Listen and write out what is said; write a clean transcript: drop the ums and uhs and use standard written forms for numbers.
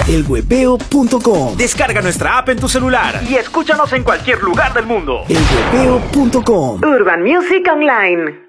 elhuepeo.com. Descarga nuestra app en tu celular y escúchanos en cualquier lugar del mundo. elhuepeo.com. Urban Music Online.